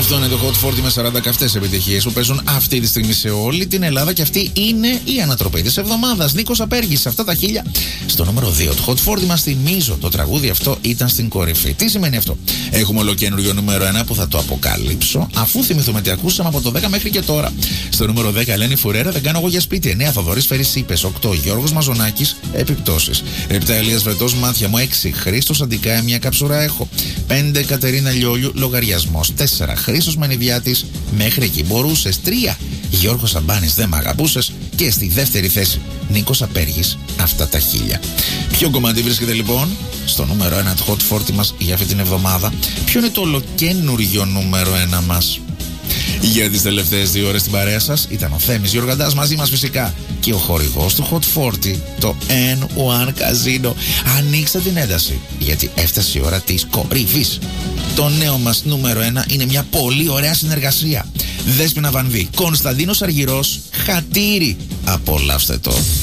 Αυτό είναι το Hot 40 με 40 καυτές επιτυχίες που παίζουν αυτή τη στιγμή σε όλη την Ελλάδα και αυτή είναι η ανατροπή της εβδομάδας. Νίκος Απέργης, αυτά τα 1000 στο νούμερο 2. Το Hot 40 μας θυμίζω, το τραγούδι αυτό ήταν στην κορυφή. Τι σημαίνει αυτό? Έχουμε ολοκένουργιο νούμερο 1 που θα το αποκαλύψω αφού θυμηθούμε τι ακούσαμε από το 10 μέχρι και τώρα. Στο νούμερο 10 Ελένη Φουρέρα, δεν κάνω εγώ για σπίτι. 9 Θοδωρής Φερρυσίπες. 8 Γιώργος Μαζονάκης, Επιπτώσεις. 7 Ελίας Βρετός, Μάτια μου. 6 Χρήστος Αντικάια, μια καψούρα έχω. 5 Κατερίνα Λιόλιου, Λογαριασμός. 4 Χρήστος Μενιδιάτης, Μέχρι εκεί μπορούσες. 3 Γιώργος Σαμπάνης, Δεν μ' αγαπούσες. Και στη δεύτερη θέση Νίκος Απέργης, αυτά τα 1000. Ποιο κομμάτι βρίσκεται λοιπόν στο νούμερο 1 του Hot 40 μας για αυτή την εβδομάδα? Ποιο είναι το ολοκένουργιο νούμερο 1 μας? Για τις τελευταίες 2 ώρες στην παρέα σας ήταν ο Θέμης Γιοργαντάς μαζί μας φυσικά και ο χορηγός του Hot 40, το N1 Casino. Ανοίξτε την ένταση γιατί έφτασε η ώρα της κορυφής. Το νέο μας νούμερο 1 είναι μια πολύ ωραία συνεργασία. Δέσποινα Βανδύ, Κωνσταντίνος Αργυρός, Χατήρι. Απολαύστε το.